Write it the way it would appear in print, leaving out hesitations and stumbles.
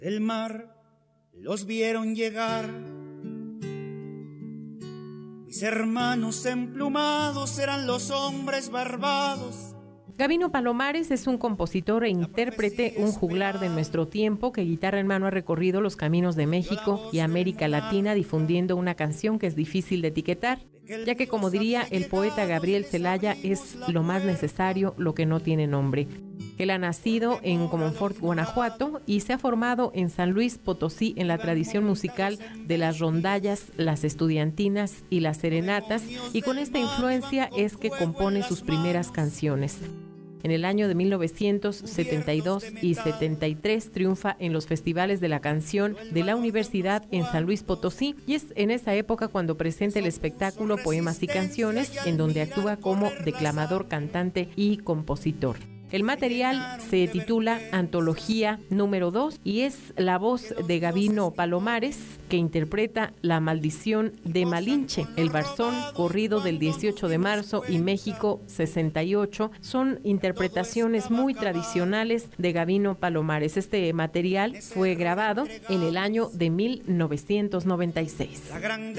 Del mar los vieron llegar, mis hermanos emplumados eran los hombres barbados. Gabino Palomares es un compositor e intérprete, un juglar de nuestro tiempo que guitarra en mano ha recorrido los caminos de México y América Latina difundiendo una canción que es difícil de etiquetar, ya que como diría el poeta Gabriel Celaya, es lo más necesario lo que no tiene nombre. Él ha nacido en Comonfort, Guanajuato, y se ha formado en San Luis Potosí en la tradición musical de las rondallas, las estudiantinas y las serenatas, y con esta influencia es que compone sus primeras canciones. En el año de 1972 y 73 triunfa en los festivales de la canción de la Universidad en San Luis Potosí, y es en esa época cuando presenta el espectáculo Poemas y Canciones, en donde actúa como declamador, cantante y compositor. El material se titula Antología número 2 y es la voz de Gabino Palomares, que interpreta La Maldición de Malinche, El Barzón, corrido del 18 de marzo y México 68. Son interpretaciones muy tradicionales de Gabino Palomares. Este material fue grabado en el año de 1996.